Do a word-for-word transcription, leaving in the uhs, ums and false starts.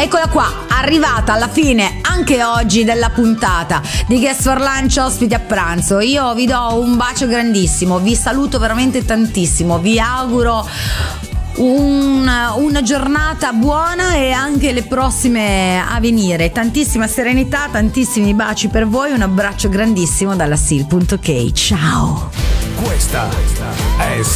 Eccola qua, arrivata alla fine anche oggi della puntata di Guest for Lunch, ospiti a pranzo. Io vi do un bacio grandissimo, vi saluto veramente tantissimo, vi auguro un, una giornata buona e anche le prossime a venire. Tantissima serenità, tantissimi baci per voi, un abbraccio grandissimo dalla Sil punto K. Ciao. Questa è